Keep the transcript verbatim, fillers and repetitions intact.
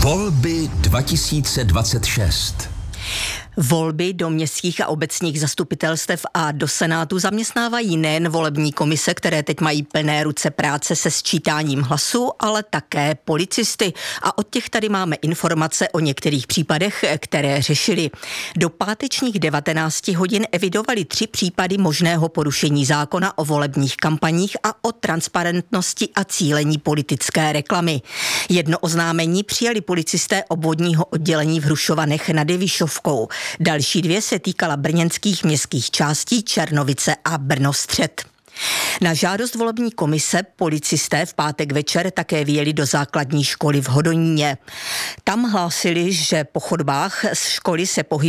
Volby dva tisíce dvacet šest. Volby do městských a obecních zastupitelstev a do Senátu zaměstnávají nejen volební komise, které teď mají plné ruce práce se sčítáním hlasů, ale také policisty. A od těch tady máme informace o některých případech, které řešili. Do pátečních devatenácti hodin evidovali tři případy možného porušení zákona o volebních kampaních a o transparentnosti a cílení politické reklamy. Jedno oznámení přijali policisté obvodního oddělení v Hrušovanech nad Jevišovkou. Další dvě se týkala brněnských městských částí Černovice a Brno-Střed. Na žádost volební komise policisté v pátek večer také vyjeli do základní školy v Hodoníně. Tam hlásili, že po chodbách z školy se pohybují